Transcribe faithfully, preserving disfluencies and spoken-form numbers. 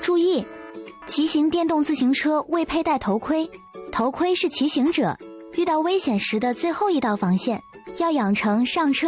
注意，骑行电动自行车未佩戴头盔，头盔是骑行者遇到危险时的最后一道防线，要养成上车